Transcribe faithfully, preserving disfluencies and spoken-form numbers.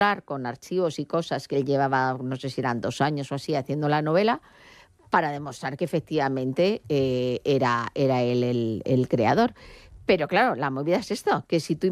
con archivos y cosas que él llevaba, no sé si eran dos años o así, haciendo la novela, para demostrar que efectivamente eh, era, era él el, el creador. Pero claro, la movida es esto, que si tú